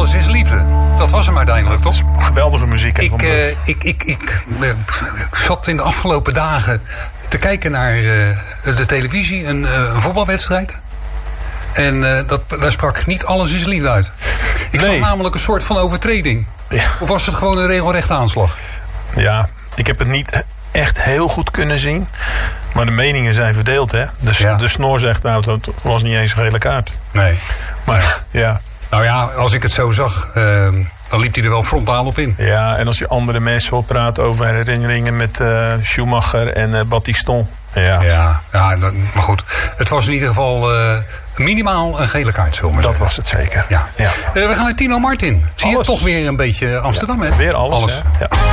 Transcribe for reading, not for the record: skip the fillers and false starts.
Alles is liefde. Dat was hem uiteindelijk, toch? Geweldige muziek. Ik zat in de afgelopen dagen te kijken naar de televisie, een voetbalwedstrijd. En daar sprak niet alles is liefde uit. Ik zag namelijk een soort van overtreding. Ja. Of was het gewoon een regelrechte aanslag? Ja, ik heb het niet echt heel goed kunnen zien. Maar de meningen zijn verdeeld, hè. De snor zegt, nou, het was niet eens een gele kaart. Nee. Maar ja. Nou ja, als ik het zo zag, dan liep hij er wel frontaal op in. Ja, en als je andere mensen hoort praten over herinneringen met Schumacher en Battiston. Ja, maar goed. Het was in ieder geval minimaal een gele kaart. Dat was het zeker. Ja. We gaan naar Tino Martin. Zie je toch weer een beetje Amsterdam, hè? Weer alles. Hè? Ja.